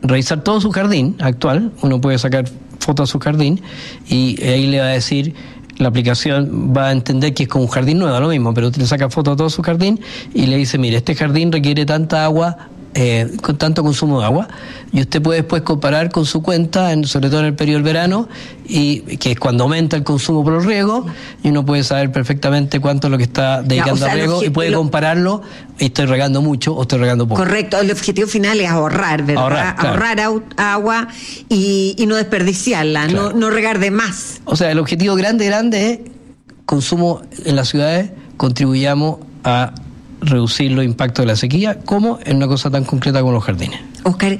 revisar todo su jardín actual. Uno puede sacar fotos de su jardín y ahí le va a decir, la aplicación va a entender que es como un jardín nuevo, lo mismo, pero usted le saca fotos de todo su jardín y le dice, mire, este jardín requiere tanta agua, con tanto consumo de agua, y usted puede después comparar con su cuenta, sobre todo en el periodo del verano, y que es cuando aumenta el consumo por el riego, y uno puede saber perfectamente cuánto es lo que está dedicando a riego y puede compararlo, y estoy regando mucho o estoy regando poco. Correcto, el objetivo final es ahorrar, ¿verdad? Ahorrar agua y no desperdiciarla, claro. no regar de más. O sea, el objetivo grande es consumo en las ciudades, contribuyamos a reducir los impactos de la sequía, como en una cosa tan concreta como los jardines. Óscar,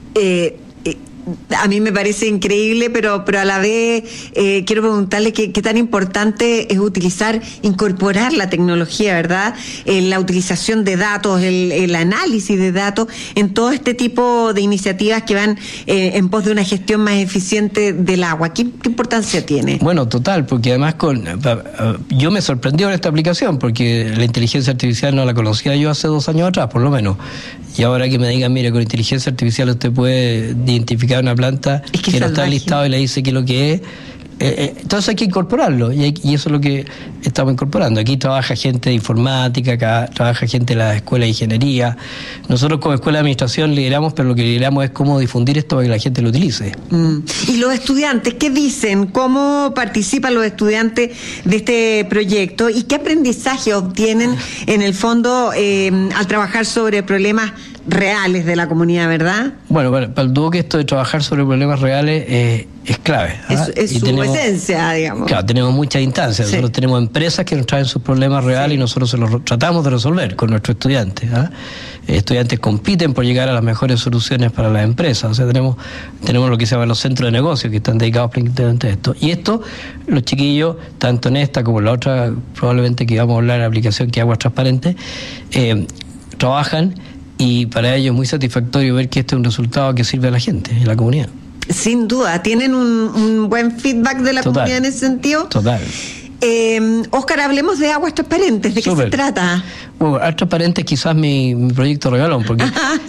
a mí me parece increíble, pero a la vez quiero preguntarle qué tan importante es incorporar la tecnología, ¿verdad? La utilización de datos, el análisis de datos en todo este tipo de iniciativas que van en pos de una gestión más eficiente del agua. ¿Qué importancia tiene? Bueno, total, porque además yo me sorprendió en esta aplicación, porque la inteligencia artificial no la conocía yo hace 2 años atrás, por lo menos. Y ahora que me digan, mire, con inteligencia artificial usted puede identificar una planta que no está listado y le dice qué es lo que es. Entonces hay que incorporarlo, y eso es lo que estamos incorporando. Aquí trabaja gente de informática, acá trabaja gente de la escuela de ingeniería. Nosotros como escuela de administración lideramos, pero lo que lideramos es cómo difundir esto para que la gente lo utilice. ¿Y los estudiantes qué dicen? ¿Cómo participan los estudiantes de este proyecto? ¿Y qué aprendizaje obtienen en el fondo al trabajar sobre problemas reales de la comunidad, verdad? Bueno, para el Duoc esto de trabajar sobre problemas reales es clave. Es su esencia, digamos. Claro, tenemos muchas instancias. Sí. Nosotros tenemos empresas que nos traen sus problemas reales, sí, y nosotros se los tratamos de resolver con nuestros estudiantes. Estudiantes compiten por llegar a las mejores soluciones para las empresas. O sea, tenemos lo que se llama los centros de negocios que están dedicados principalmente a esto. Y esto, los chiquillos, tanto en esta como en la otra, probablemente que vamos a hablar de la aplicación que es Aguas Transparentes, trabajan, y para ellos es muy satisfactorio ver que este es un resultado que sirve a la gente, a la comunidad. Sin duda, ¿tienen un buen feedback de la comunidad en ese sentido? Total. Óscar, hablemos de Aguas Transparentes. ¿De qué se trata? Bueno, Aguas Transparentes quizás mi proyecto regalón, porque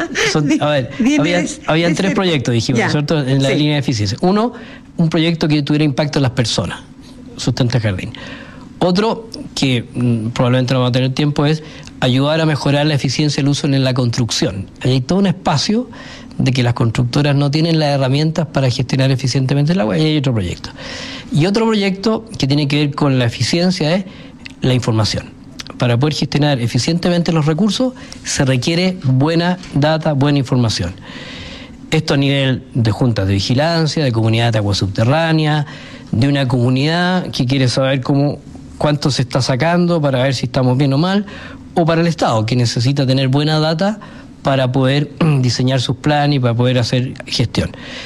habían 3 proyectos, dijimos, ¿cierto? En la línea de eficiencia. Uno, un proyecto que tuviera impacto en las personas, Sustenta el Jardín. Otro, que probablemente no va a tener tiempo, es ayudar a mejorar la eficiencia del uso en la construcción. Hay todo un espacio de que las constructoras no tienen las herramientas para gestionar eficientemente el agua, y hay otro proyecto. Y otro proyecto que tiene que ver con la eficiencia es la información. Para poder gestionar eficientemente los recursos se requiere buena data, buena información. Esto a nivel de juntas de vigilancia, de comunidades de agua subterránea, de una comunidad que quiere saber cuánto se está sacando para ver si estamos bien o mal, o para el Estado, que necesita tener buena data para poder diseñar sus planes y para poder hacer gestión.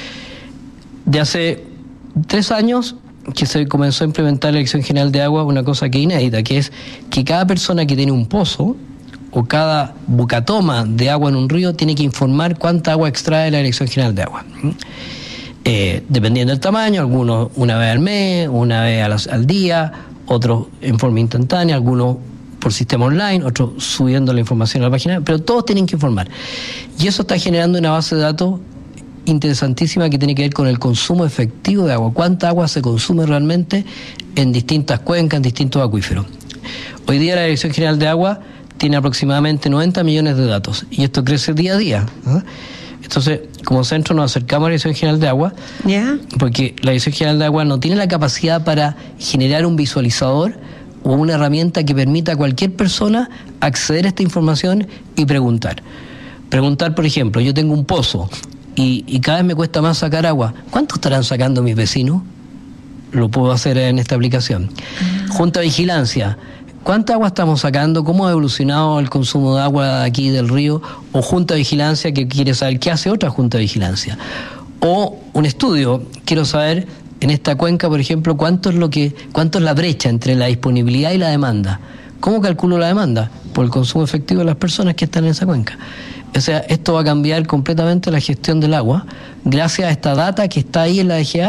De hace 3 años que se comenzó a implementar la Dirección General de Agua, una cosa que es inédita, que es que cada persona que tiene un pozo o cada bocatoma de agua en un río tiene que informar cuánta agua extrae la Dirección General de Agua. Dependiendo del tamaño, algunos una vez al mes, una vez al día, otros en forma instantánea, algunos por sistema online, otros subiendo la información a la página, pero todos tienen que informar. Y eso está generando una base de datos interesantísima que tiene que ver con el consumo efectivo de agua. ¿Cuánta agua se consume realmente en distintas cuencas, en distintos acuíferos? Hoy día la Dirección General de Agua tiene aproximadamente 90 millones de datos, y esto crece día a día. Entonces, como centro nos acercamos a la Dirección General de Agua, porque la Dirección General de Agua no tiene la capacidad para generar un visualizador o una herramienta que permita a cualquier persona acceder a esta información y preguntar. Preguntar, por ejemplo, yo tengo un pozo y cada vez me cuesta más sacar agua. ¿Cuánto estarán sacando mis vecinos? Lo puedo hacer en esta aplicación. Junta de Vigilancia. ¿Cuánta agua estamos sacando? ¿Cómo ha evolucionado el consumo de agua de aquí del río? O Junta de Vigilancia que quiere saber qué hace otra Junta de Vigilancia. O un estudio, quiero saber en esta cuenca, por ejemplo, cuánto es la brecha entre la disponibilidad y la demanda. ¿Cómo calculo la demanda? Por el consumo efectivo de las personas que están en esa cuenca. O sea, esto va a cambiar completamente la gestión del agua gracias a esta data que está ahí en la DGA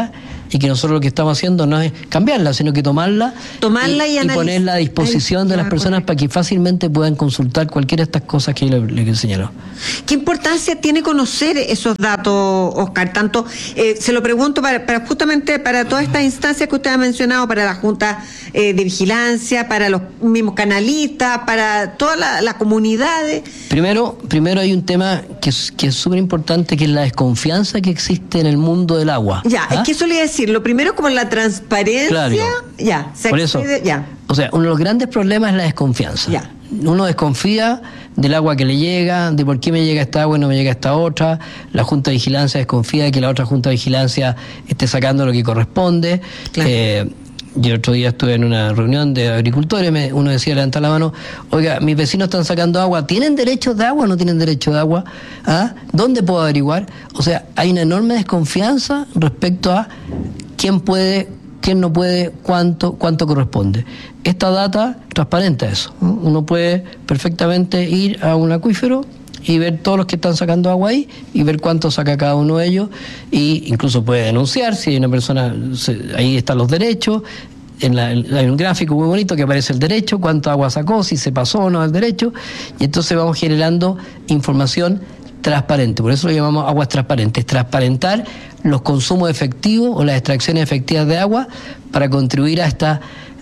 y que nosotros lo que estamos haciendo no es cambiarla, sino que tomarla y ponerla a disposición de las personas para que fácilmente puedan consultar cualquiera de estas cosas que le señaló. ¿Qué importancia tiene conocer esos datos, Oscar? Tanto, se lo pregunto para justamente para todas estas instancias que usted ha mencionado, para la Junta de Vigilancia, para los mismos canalistas, para todas las comunidades. Primero hay un tema que es súper importante, que es la desconfianza que existe en el mundo del agua. Es que eso le iba a decir, lo primero como la transparencia. Claro. Por eso, o sea, uno de los grandes problemas es la desconfianza. Uno desconfía del agua que le llega, de por qué me llega esta agua y no me llega esta otra. La Junta de Vigilancia desconfía de que la otra Junta de Vigilancia esté sacando lo que corresponde. Claro. Yo el otro día estuve en una reunión de agricultores, uno decía, levanta la mano, oiga, mis vecinos están sacando agua, ¿tienen derechos de agua o no tienen derecho de agua? ¿Dónde puedo averiguar? O sea, hay una enorme desconfianza respecto a quién puede, quién no puede, cuánto corresponde. Esta data transparente a eso, ¿no? Uno puede perfectamente ir a un acuífero y ver todos los que están sacando agua ahí y ver cuánto saca cada uno de ellos, y incluso puede denunciar si hay una persona, ahí están los derechos, hay un gráfico muy bonito que aparece el derecho, cuánta agua sacó, si se pasó o no al derecho, y entonces vamos generando información transparente. Por eso lo llamamos aguas transparentes, transparentar los consumos efectivos o las extracciones efectivas de agua para contribuir a esta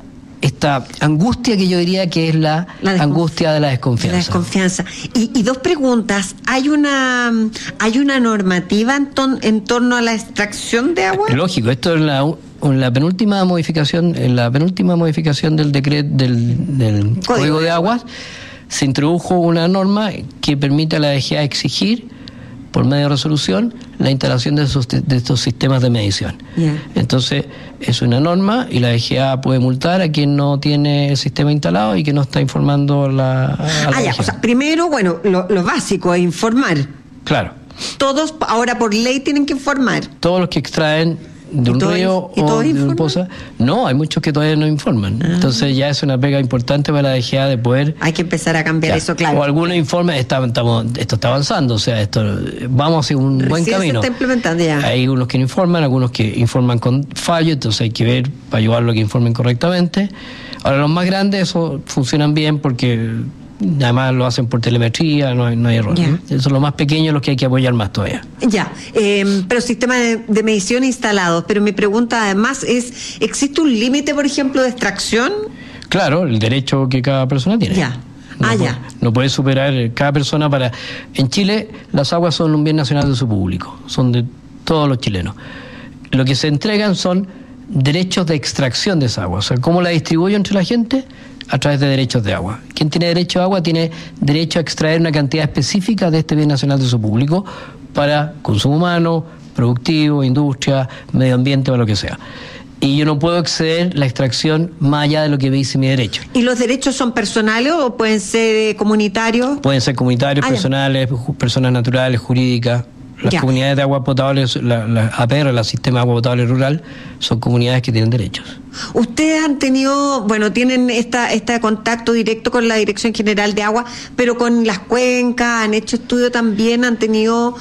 angustia que yo diría que es la angustia de la desconfianza. La desconfianza. Y dos preguntas. ¿Hay una normativa en torno a la extracción de agua? Lógico, esto es la penúltima modificación del decreto del Código de Aguas. Se introdujo una norma que permite a la DGA exigir, por medio de resolución, la instalación de estos sistemas de medición. Entonces, es una norma y la DGA puede multar a quien no tiene el sistema instalado y que no está informando a la DGA. O sea, primero, bueno, lo básico es informar. Claro. Todos ahora por ley tienen que informar. Todos los que extraen de un río o de una poza. No, hay muchos que todavía no informan. Entonces ya es una pega importante para la DGA de poder... Hay que empezar a cambiar eso, claro. O algunos informes, esto está avanzando, o sea, vamos hacia un buen camino. Se está implementando ya. Hay unos que no informan, algunos que informan con fallo, entonces hay que ver para ayudarlos a que informen correctamente. Ahora, los más grandes, eso funcionan bien porque además lo hacen por telemetría, no hay error. Esos son los más pequeños, los que hay que apoyar más todavía. Pero sistemas de medición instalados. Pero mi pregunta además es, ¿existe un límite, por ejemplo, de extracción? Claro, el derecho que cada persona tiene. No puede superar cada persona para... En Chile, las aguas son un bien nacional de uso público, son de todos los chilenos. Lo que se entregan son derechos de extracción de esa agua. O sea, ¿cómo la distribuyo entre la gente? A través de derechos de agua. Quien tiene derecho a agua tiene derecho a extraer una cantidad específica de este bien nacional de uso público para consumo humano, productivo, industria, medio ambiente o lo que sea. Y yo no puedo exceder la extracción más allá de lo que me dice mi derecho. ¿Y los derechos son personales o pueden ser comunitarios? Pueden ser comunitarios, personales, personas naturales, jurídicas. Las comunidades de agua potable, la APR, el Sistema de Agua Potable Rural, son comunidades que tienen derechos. Ustedes han tenido, tienen este contacto directo con la Dirección General de Agua, pero con las cuencas, han hecho estudio también, han tenido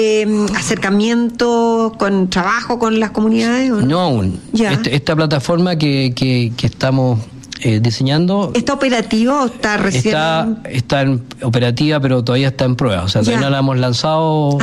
acercamiento, con trabajo con las comunidades, ¿o no? No aún. Esta plataforma que estamos diseñando... ¿Está operativa o está recién...? Está operativa, pero todavía está en prueba. O sea, todavía no la hemos lanzado.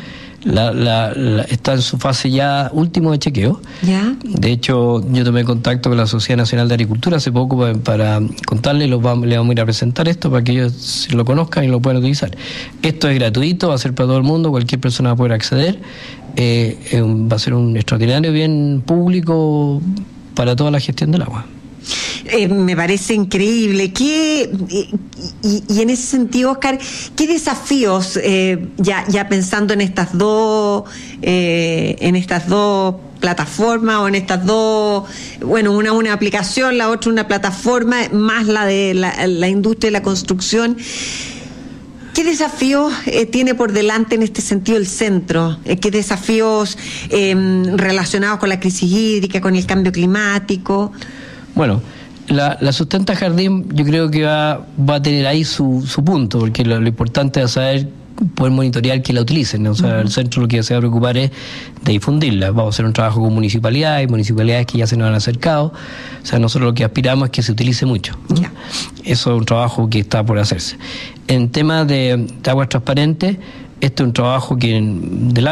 Está en su fase ya último de chequeo. De hecho, yo tomé contacto con la Sociedad Nacional de Agricultura hace poco para contarle, le vamos a ir a presentar esto para que ellos lo conozcan y lo puedan utilizar. Esto es gratuito, va a ser para todo el mundo, cualquier persona va a poder acceder. Va a ser un extraordinario bien público para toda la gestión del agua. Me parece increíble. Y en ese sentido, Oscar, ¿qué desafíos, ya pensando en estas dos plataformas o en estas dos, una aplicación, la otra una plataforma, más la de la industria de la construcción? ¿Qué desafíos tiene por delante en este sentido el centro? ¿Qué desafíos relacionados con la crisis hídrica, con el cambio climático? Bueno, la Sustenta Jardín yo creo que va a tener ahí su punto, porque lo importante es saber poder monitorear que la utilicen. O sea, el centro lo que se va a preocupar es de difundirla. Vamos a hacer un trabajo con municipalidades que ya se nos han acercado. O sea, nosotros lo que aspiramos es que se utilice mucho. Eso es un trabajo que está por hacerse. En tema de aguas transparentes, este es un trabajo que de largo